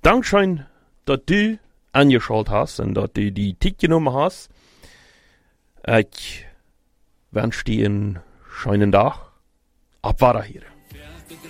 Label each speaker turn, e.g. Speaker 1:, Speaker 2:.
Speaker 1: Dankeschön, dass du angeschaut hast und dass du die Zeit genommen hast. Ich wünsche dir einen schönen Tag. Ab weiter hier.